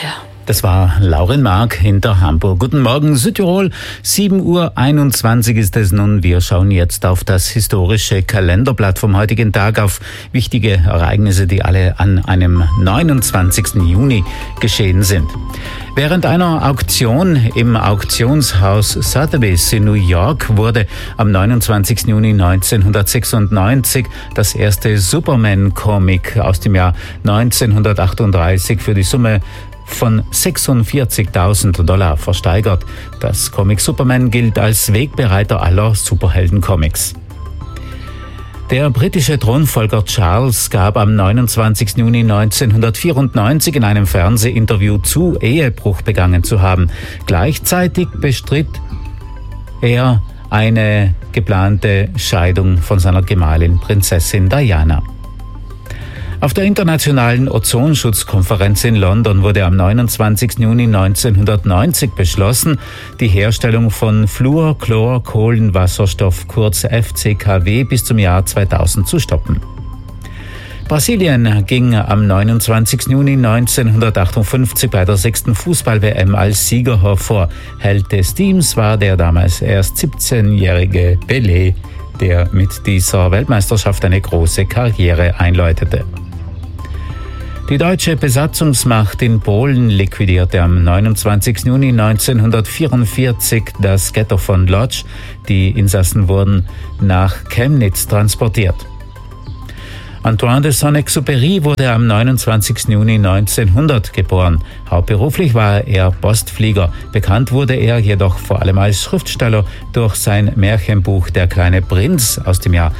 Das war Lauren Mark hinter Hamburg. Guten Morgen Südtirol, 7:21 Uhr ist es nun. Wir schauen jetzt auf das historische Kalenderblatt vom heutigen Tag, auf wichtige Ereignisse, die alle an einem 29. Juni geschehen sind. Während einer Auktion im Auktionshaus Sotheby's in New York wurde am 29. Juni 1996 das erste Superman-Comic aus dem Jahr 1938 für die Summe von $46.000 versteigert. Das Comic Superman gilt als Wegbereiter aller Superhelden-Comics. Der britische Thronfolger Charles gab am 29. Juni 1994 in einem Fernsehinterview zu, Ehebruch begangen zu haben. Gleichzeitig bestritt er eine geplante Scheidung von seiner Gemahlin Prinzessin Diana. Auf der internationalen Ozonschutzkonferenz in London wurde am 29. Juni 1990 beschlossen, die Herstellung von Fluorchlorkohlenwasserstoff, kurz FCKW, bis zum Jahr 2000 zu stoppen. Brasilien ging am 29. Juni 1958 bei der 6. Fußball-WM als Sieger hervor. Held des Teams war der damals erst 17-jährige Pelé, der mit dieser Weltmeisterschaft eine große Karriere einläutete. Die deutsche Besatzungsmacht in Polen liquidierte am 29. Juni 1944 das Ghetto von Lodz. Die Insassen wurden nach Chemnitz transportiert. Antoine de Saint-Exupéry wurde am 29. Juni 1900 geboren. Hauptberuflich war er Postflieger. Bekannt wurde er jedoch vor allem als Schriftsteller durch sein Märchenbuch Der kleine Prinz aus dem Jahr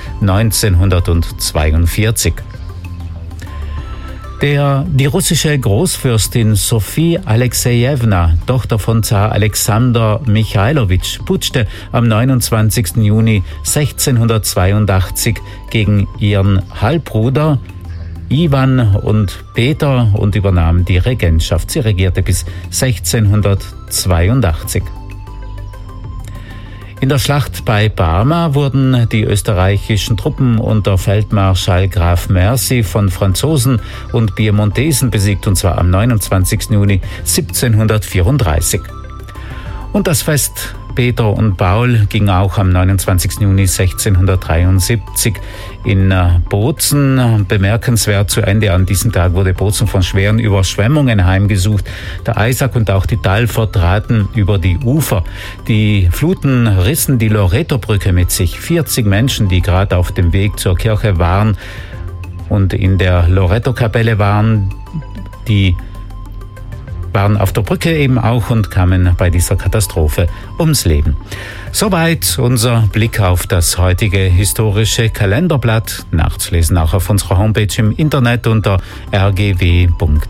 1942. Die russische Großfürstin Sophie Alexejewna, Tochter von Zar Alexander Michailowitsch, putschte am 29. Juni 1682 gegen ihren Halbbruder Iwan und Peter und übernahm die Regentschaft. Sie regierte bis 1682. In der Schlacht bei Parma wurden die österreichischen Truppen unter Feldmarschall Graf Mercy von Franzosen und Piemontesen besiegt, und zwar am 29. Juni 1734. Und das Fest Peter und Paul ging auch am 29. Juni 1673 in Bozen bemerkenswert zu Ende. An diesem Tag wurde Bozen von schweren Überschwemmungen heimgesucht. Der Eisack und auch die Talfort traten über die Ufer. Die Fluten rissen die Loreto-Brücke mit sich. 40 Menschen, die gerade auf dem Weg zur Kirche waren und in der Loreto-Kapelle waren auf der Brücke eben auch und kamen bei dieser Katastrophe ums Leben. Soweit unser Blick auf das heutige historische Kalenderblatt. Nachzulesen auch auf unserer Homepage im Internet unter rgw.at.